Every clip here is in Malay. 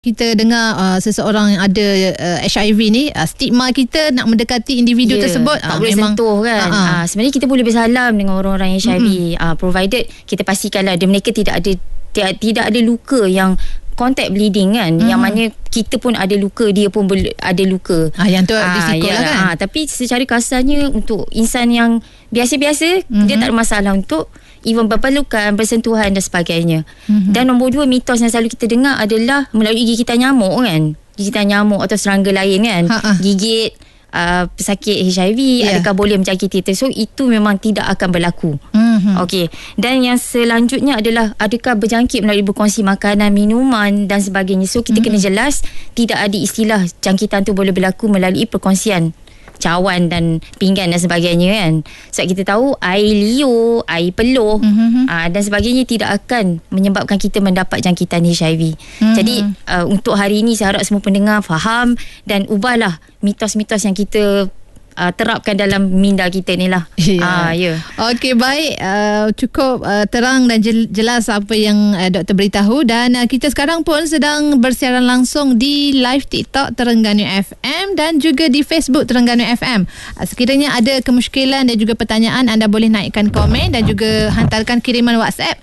Kita dengar seseorang yang ada HIV ni, stigma kita nak mendekati individu tersebut tak boleh sentuh kan. Sebenarnya kita boleh bersalam dengan orang-orang yang HIV, provided kita pastikanlah mereka tidak ada luka yang contact bleeding kan, yang mana kita pun ada luka, dia pun ada luka. Yang tu risiko lah kan. Tapi secara kasarnya untuk insan yang biasa-biasa, dia tak ada masalah untuk even berpelukan, bersentuhan dan sebagainya. Dan nombor 2, mitos yang selalu kita dengar adalah melalui gigitan nyamuk kan. Gigitan nyamuk atau serangga lain kan. Gigit pesakit HIV, adakah boleh menjangkiti itu? So itu memang tidak akan berlaku. Okey. Dan yang selanjutnya adalah adakah berjangkit melalui berkongsi makanan, minuman dan sebagainya. So kita kena jelas, tidak ada istilah jangkitan tu boleh berlaku melalui perkongsian cawan dan pinggan dan sebagainya kan. Sebab kita tahu air liur, air peluh dan sebagainya tidak akan menyebabkan kita mendapat jangkitan HIV. Jadi untuk hari ini saya harap semua pendengar faham dan ubahlah mitos-mitos yang kita terapkan dalam minda kita ni lah. Okey, baik. Cukup terang dan jelas apa yang doktor beritahu. Dan kita sekarang pun sedang bersiaran langsung di live TikTok Terengganu FM dan juga di Facebook Terengganu FM. Sekiranya ada kemusykilan dan juga pertanyaan, anda boleh naikkan komen dan juga hantarkan kiriman WhatsApp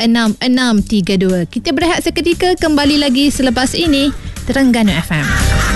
0103446632. Kita berehat seketika, kembali lagi selepas ini Terengganu FM.